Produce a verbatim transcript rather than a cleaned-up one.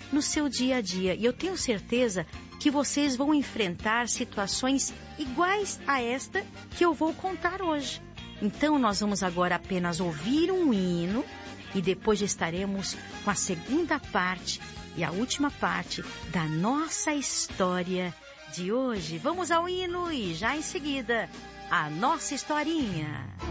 no seu dia a dia. E eu tenho certeza que vocês vão enfrentar situações iguais a esta que eu vou contar hoje. Então nós vamos agora apenas ouvir um hino e depois estaremos com a segunda parte e a última parte da nossa história de hoje. Vamos ao hino e já em seguida a nossa historinha.